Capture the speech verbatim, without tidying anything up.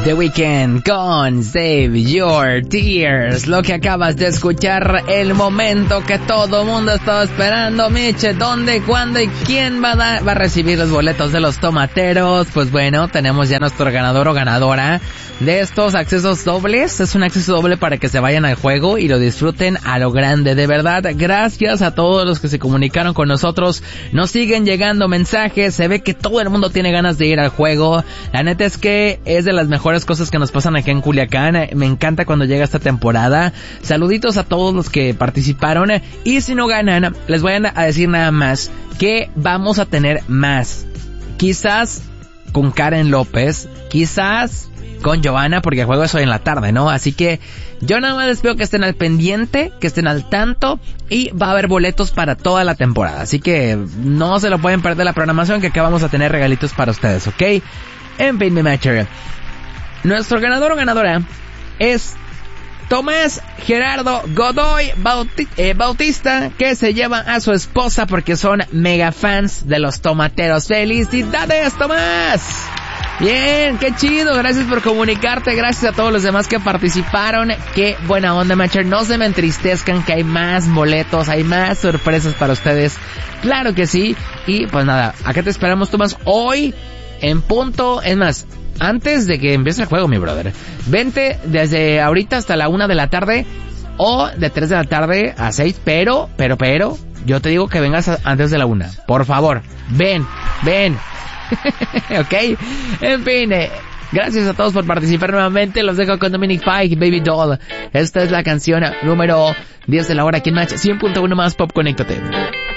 The Weeknd con Save Your Tears. Lo que acabas de escuchar, el momento que todo mundo estaba esperando. Miche, ¿dónde, cuándo y quién va a, dar, va a recibir los boletos de los tomateros? Pues bueno, tenemos ya nuestro ganador o ganadora de estos accesos dobles. Es un acceso doble para que se vayan al juego y lo disfruten a lo grande. De verdad, gracias a todos los que se comunicaron con nosotros. Nos siguen llegando mensajes. Se ve que todo el mundo tiene ganas de ir al juego. La neta es que es de las mejores cosas que nos pasan aquí en Culiacán. Me encanta cuando llega esta temporada. Saluditos a todos los que participaron. Y si no ganan, les voy a decir nada más que vamos a tener más. Quizás con Karen López, quizás con Giovanna, porque el juego es hoy en la tarde, ¿no? Así que yo nada más les pido que estén al pendiente, que estén al tanto, y va a haber boletos para toda la temporada. Así que no se lo pueden perder la programación, que acá vamos a tener regalitos para ustedes, ¿ok? En fin, mi matcher, nuestro ganador o ganadora es Tomás Gerardo Godoy Bauti- eh, Bautista, que se lleva a su esposa porque son mega fans de los tomateros. ¡Felicidades, Tomás! Bien, qué chido, gracias por comunicarte, gracias a todos los demás que participaron. Qué buena onda, matcher. No se me entristezcan, que hay más boletos, hay más sorpresas para ustedes. Claro que sí. Y pues nada, acá te esperamos, Tomás, hoy en punto. Es más, antes de que empiece el juego, mi brother, vente desde ahorita hasta la una de la tarde o de tres de la tarde a seis, pero, pero, pero, yo te digo que vengas a, antes de la una. Por favor, ven, ven. Ok, en fin, eh, gracias a todos por participar nuevamente. Los dejo con Dominic Fike, Baby Doll. Esta es la canción número diez de la hora aquí en Match cien punto uno más Pop. Conéctate.